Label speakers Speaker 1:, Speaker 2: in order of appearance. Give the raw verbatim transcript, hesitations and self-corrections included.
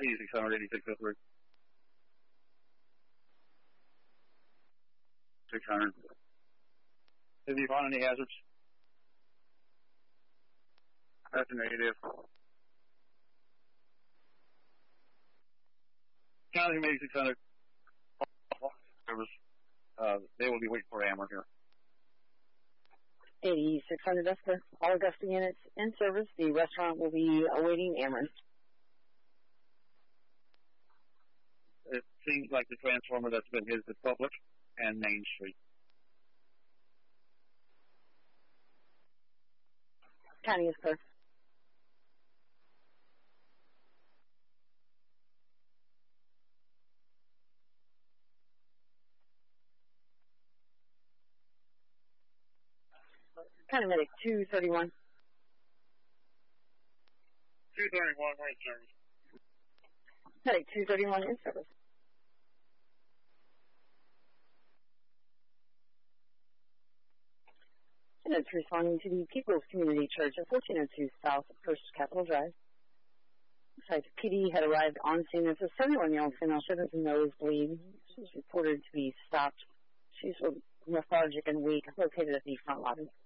Speaker 1: eighty-six hundred, eighty-six oh three. six hundred. Have you found any hazards? That's a negative. County eighty-six hundred. Service. Uh, they will be waiting for Ameren here.
Speaker 2: eighty-six hundred Augusta. All Augusta units in service. The restaurant will be awaiting Ameren.
Speaker 1: It seems like the transformer that's been hit is Public and Main Street.
Speaker 2: County is clear. County Medic two thirty-one.
Speaker 1: two thirty-one, right service.
Speaker 2: Medic two thirty-one in service. And it's responding to the People's Community Church at fourteen oh two South First Capitol Drive. Site P D had arrived on scene as a seventy-one-year-old female showed some nosebleed. She was reported to be stopped. She's lethargic and weak, located at the front lobby.